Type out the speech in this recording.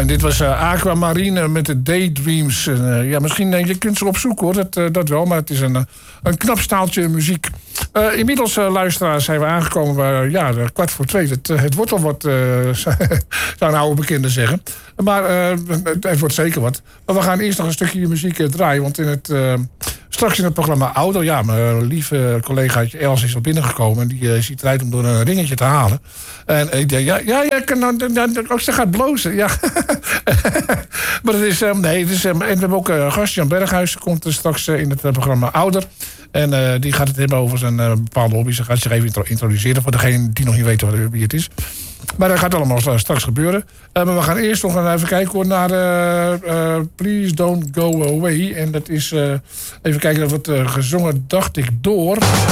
En dit was Aquamarine met de Daydreams. Ja, misschien, je kunt ze opzoeken hoor, dat wel. Maar het is een knap staaltje muziek. Inmiddels, luisteraars, zijn we aangekomen bij 1:15. Het wordt al wat, zou een oude bekende zeggen. Maar het wordt zeker wat. Maar we gaan eerst nog een stukje muziek draaien. Want straks in het programma Ouder... Ja, mijn lieve collegaatje Els is al binnengekomen. En die ziet eruit om door een ringetje te halen. En ik denk, ze gaat blozen. Ja. Maar het is... en we hebben ook gast Jan Berghuis. Komt er straks in het programma Ouder. En die gaat het hebben over zijn bepaalde hobby's. Hij gaat zich even introduceren voor degene die nog niet weten wie het is. Maar dat gaat allemaal straks gebeuren. Maar we gaan eerst nog even kijken naar Please Don't Go Away. En dat is, even kijken, dat wordt gezongen, dacht ik, door...